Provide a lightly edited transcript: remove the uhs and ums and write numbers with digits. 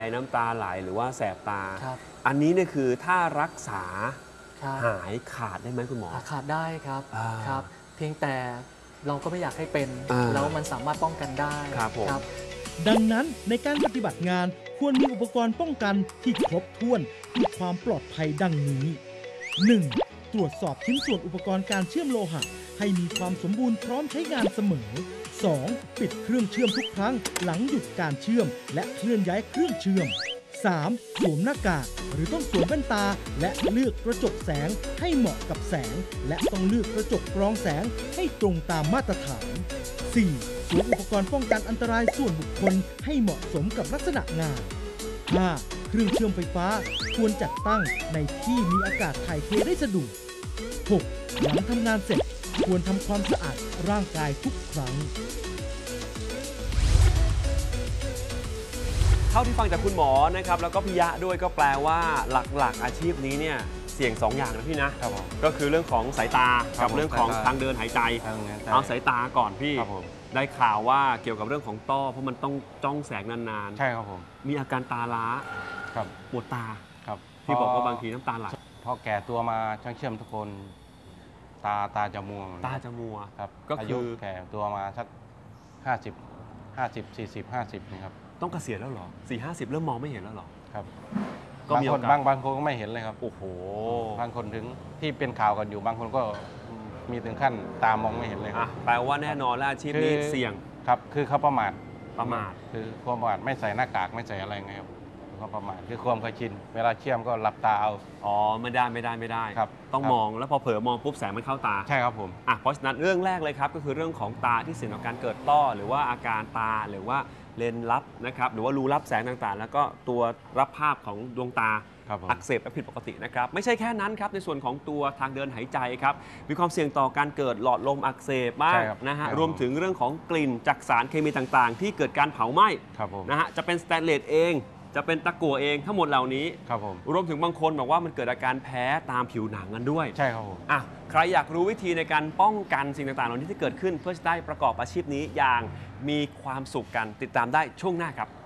น้ำตาไหลหรือว่าแสบตาครับอันนี้เนี่ยคือถ้ารักษาครับหายขาดได้ไหมคุณหมอขาดได้ครับอ่าครับเพียงแต่เราก็ไม่อยากให้เป็นอ่าแล้วมันสามารถป้องกันได้ครับผมดังนั้นในการปฏิบัติงานควรมีอุปกรณ์ป้องกันที่ครบถ้วนเพื่อความปลอดภัยดังนี้ 1. ตรวจสอบชิ้นส่วนอุปกรณ์การเชื่อมโลหะให้มีความสมบูรณ์พร้อมใช้งานเสมอ 2. ปิดเครื่องเชื่อมทุกครั้งหลังหยุดการเชื่อมและเคลื่อนย้ายเครื่องเชื่อม 3. สวมหน้ากากหรือต้องสวมแว่นตาและเลือกกระจกแสงให้เหมาะกับแสงและต้องเลือกกระจกกรองแสงให้ตรงตามมาตรฐาน 4. สวมอุปกรณ์ป้องกันอันตรายส่วนบุคคลให้เหมาะสมกับลักษณะงาน 5. เครื่องเชื่อมไฟฟ้าควรจัดตั้งในที่มีอากาศถ่ายเทได้สะดวก 6. หลังทำงานเสร็จควรทำความสะอาดร่างกายทุกครั้งเท่าที่ฟังจากคุณหมอนะครับแล้วก็พิยะด้วยก็แปลว่าหลักๆอาชีพนี้เนี่ยเสี่ยง2 อย่างนะพี่นะครับผมก็คือเรื่องของสายตาครักับบ ผมเรื่องของสายตาทางเดินหายใจทางเดินหายใจเอาสายตาก่อนพี่ครับผมได้ข่าวว่าเกี่ยวกับเรื่องของต้อเพราะมันต้องจ้องแสงนานใช่ครับผมๆมีอาการตาล้าครับปวดตาครับที่บอกว่าบางทีน้ำตาไหลพอแก่ตัวมาช่างเชื่อมทุกคน ตาจะมัวตาจะมัวครับก็อาคืยุอแก่ตัวมาสัก50 40 50นี่ครับต้องเกษียณแล้วเหรอ4-50เริ่มมองไม่เห็นแล้วเหรอครับก็มีบางคนโอกาสบางคนก็ไม่เห็นเลยครับโอ้โหบางคนถึงที่เป็นข่าวกันอยู่บางคนก็มีถึงขั้นตามองไม่เห็นเลยคอ่ะรับแปลว่าแน่นอนแล้วอาชีพนี้คือเสี่ยงครับคือเขาประมาทประมาทคือความประมาทไม่ใส่หน้ากากไม่ใส่อะไรไงครับเขาประมาทคือความเคยชิน เวลาเชื่อมก็หลับตาเอาอ๋อไม่ได้ครับต้องครับมองแล้วพอเผลอมองปุ๊บแสงมันเข้าตาใช่ครับผมอ่ะเพราะฉะนั้นเรื่องแรกเลยครับก็คือเรื่องของตาที่เสี่ยงต่อการเกิดต้อหรือว่าอาการตาหรือว่าเลนส์ลับนะครับหรือว่ารูรับแสงต่างๆ แล้วก็ตัวรับภาพของดวงตาครับผมอักเสบและผิดปกตินะครับไม่ใช่แค่นั้นครับในส่วนของตัวทางเดินหายใจครับมีความเสี่ยงต่อการเกิดหลอดลมอักเสบบ้างใช่ครับนะฮะครับรวมถึงเรื่องของกลิ่นจากสารเคมีต่างๆ ที่เกิดการเผาไหม้ครับผมนะฮะจะเป็นสแตนเลสเองจะเป็นตะกั่วเองทั้งหมดเหล่านี้ครับผมรวมถึงบางคนบอกว่ามันเกิดอาการแพ้ตามผิวหนังกันด้วยใช่ครับผมอ่ะใครอยากรู้วิธีในการป้องกันสิ่งต่างๆเหล่านี้ที่เกิดขึ้น เพื่อจะได้ประกอบอาชีพนี้อย่างมีความสุขกันติดตามได้ช่วงหน้าครับ